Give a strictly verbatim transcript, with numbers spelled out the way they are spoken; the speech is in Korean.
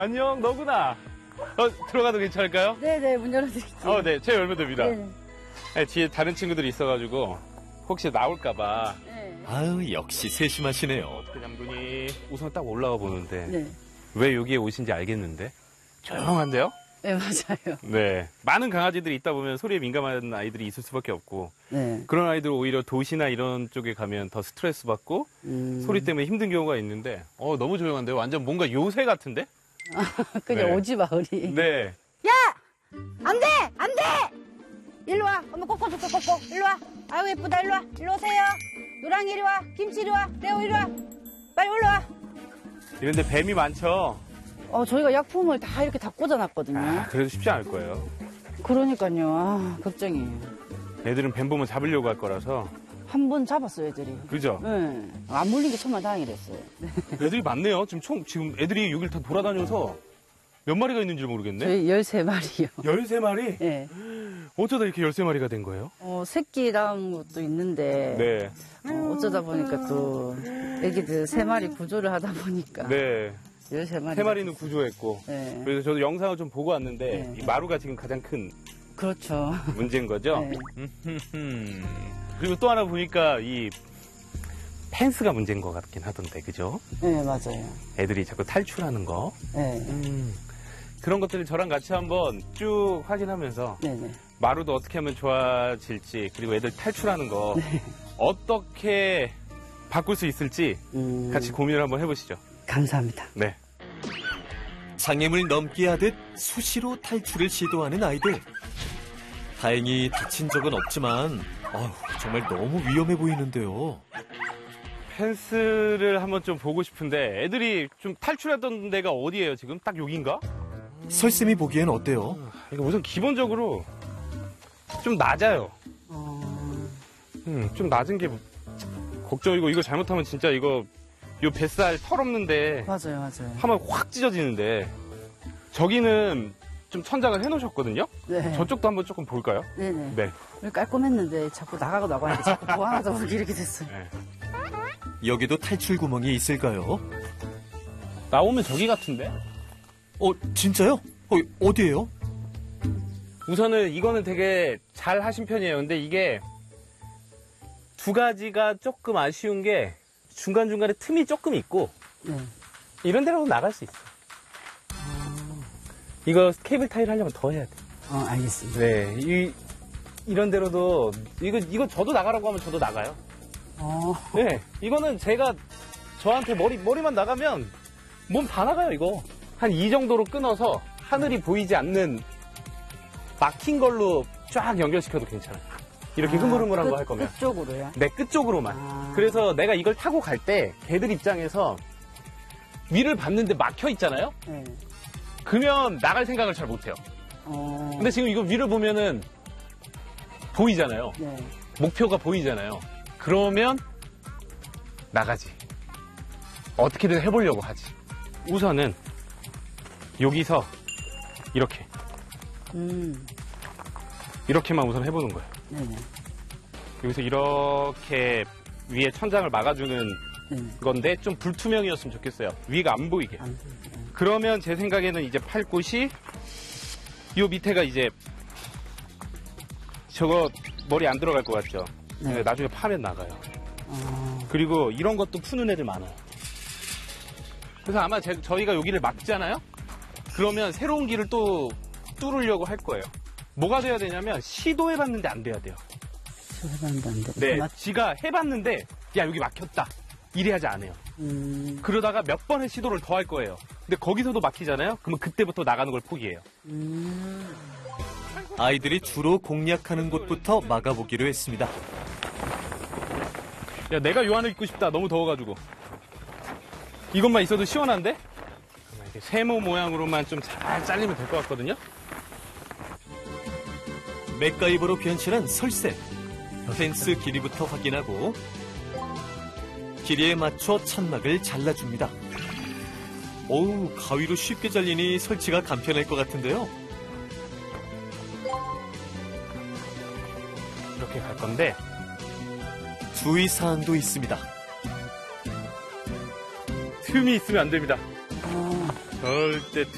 안녕, 너구나. 어, 들어가도 괜찮을까요? 네네, 문 열어드릴게요. 어, 네, 제가 열면 됩니다. 네네. 네, 뒤에 다른 친구들이 있어가지고 혹시 나올까봐. 네. 아유, 역시 세심하시네요. 어떻게 잠그니? 우선 딱 올라가 보는데 네. 왜 여기에 오신지 알겠는데? 조용한데요? 네, 맞아요. 네. 많은 강아지들이 있다 보면 소리에 민감한 아이들이 있을 수밖에 없고 네. 그런 아이들 오히려 도시나 이런 쪽에 가면 더 스트레스 받고 음. 소리 때문에 힘든 경우가 있는데 어, 너무 조용한데요? 완전 뭔가 요새 같은데? 그냥 네. 오지 마, 우리. 네. 야! 안 돼! 안 돼! 일로 와. 엄마 꺾어줄게, 꺾어. 일로 와. 아유, 예쁘다. 일로 와. 일로 오세요. 노랑이 이리 와. 김치 이리 와. 레오 이리 와. 빨리 올라와. 이런데 뱀이 많죠? 어, 저희가 약품을 다 이렇게 다 꽂아놨거든요. 아, 그래도 쉽지 않을 거예요. 그러니까요. 아, 걱정이에요. 애들은 뱀 보면 잡으려고 할 거라서. 한 번 잡았어요, 애들이. 그죠? 네. 안 물린 게 정말 다행이랬어요. 애들이 많네요. 지금 총, 지금 애들이 여기를 다 돌아다녀서 몇 마리가 있는지 모르겠네? 저희 열세 마리요. 열세 마리? 네. 어쩌다 이렇게 열세 마리가 된 거예요? 어, 새끼 낳은 것도 있는데. 네. 어, 어쩌다 보니까 또 애기들 세 마리 구조를 하다 보니까. 네. 열세 마리. 세 마리는 구조했고. 네. 그래서 저도 영상을 좀 보고 왔는데, 네. 이 마루가 지금 가장 큰 그렇죠. 문제인 거죠? 네. 그리고 또 하나 보니까 이 펜스가 문제인 것 같긴 하던데, 그죠? 네, 맞아요. 애들이 자꾸 탈출하는 거. 네. 음, 그런 것들을 저랑 같이 한번 쭉 확인하면서 네네. 마루도 어떻게 하면 좋아질지, 그리고 애들 탈출하는 거 네. 어떻게 바꿀 수 있을지 음, 같이 고민을 한번 해보시죠. 감사합니다. 네. 장애물 넘기 하듯 수시로 탈출을 시도하는 아이들. 다행히 다친 적은 없지만 어휴, 정말 너무 위험해 보이는데요. 펜스를 한번 좀 보고 싶은데 애들이 좀 탈출했던 데가 어디예요 지금? 딱 여긴가? 설쌤이 보기엔 어때요? 이거 우선 기본적으로 좀 낮아요. 어, 음, 좀 낮은 게 걱정이고 이거 잘못하면 진짜 이거 요 뱃살 털 없는데 맞아요, 맞아요. 하면 확 찢어지는데 저기는 좀 천장을 해놓으셨거든요? 네. 저쪽도 한번 조금 볼까요? 네네. 네. 여기 깔끔했는데 자꾸 나가고 나가니까 자꾸 보완하다 보니 이렇게 됐어요. 네. 여기도 탈출 구멍이 있을까요? 나오면 저기 같은데? 어, 진짜요? 어, 어디예요? 우선은 이거는 되게 잘 하신 편이에요. 근데 이게 두 가지가 조금 아쉬운 게 중간중간에 틈이 조금 있고 네. 이런 데로 나갈 수 있어. 이거 케이블 타일 하려면 더 해야 돼. 어, 알겠습니다. 네, 이, 이런 데로도 이거 이거 저도 나가라고 하면 저도 나가요. 어, 네, 이거는 제가 저한테 머리 머리만 나가면 몸 다 나가요. 이거 한 이 정도로 끊어서 하늘이 보이지 않는 막힌 걸로 쫙 연결시켜도 괜찮아요. 이렇게 아, 흐물흐물한 끝, 거 할 거면. 끝쪽으로요? 네, 끝쪽으로만. 아. 그래서 내가 이걸 타고 갈 때 걔들 입장에서 위를 봤는데 막혀 있잖아요. 네. 그러면 나갈 생각을 잘 못해요. 어, 근데 지금 이거 위를 보면은 보이잖아요. 네. 목표가 보이잖아요. 그러면 나가지. 어떻게든 해보려고 하지. 우선은 여기서 이렇게 음, 이렇게만 우선 해보는 거예요. 네네. 여기서 이렇게 위에 천장을 막아주는 네네. 건데 좀 불투명이었으면 좋겠어요. 위가 안 보이게. 안 보여요. 그러면 제 생각에는 이제 팔 곳이 요 밑에가 이제 저거 머리 안 들어갈 것 같죠? 네. 나중에 파면 나가요. 어, 그리고 이런 것도 푸는 애들 많아요. 그래서 아마 제, 저희가 여기를 막잖아요? 그러면 새로운 길을 또 뚫으려고 할 거예요. 뭐가 돼야 되냐면 시도해봤는데 안 돼야 돼요. 해봤는데 안 돼. 네, 맞- 지가 해봤는데 야 여기 막혔다. 이래야지 안 해요. 음, 그러다가 몇 번의 시도를 더 할 거예요. 근데 거기서도 막히잖아요? 그러면 그때부터 나가는 걸 포기해요. 음, 아이들이 주로 공략하는 곳부터 막아보기로 했습니다. 야 내가 요 안에 있고 싶다. 너무 더워가지고. 이것만 있어도 시원한데? 이렇게 세모 모양으로만 좀 잘 잘리면 될 것 같거든요? 맥가이버로 변신한 설쌤. 펜스 길이부터 확인하고 길이에 맞춰 천막을 잘라줍니다. 어우, 가위로 쉽게 잘리니 설치가 간편할 것 같은데요. 이렇게 갈 건데 주의사항도 있습니다. 틈이 있으면 안 됩니다. 어, 절대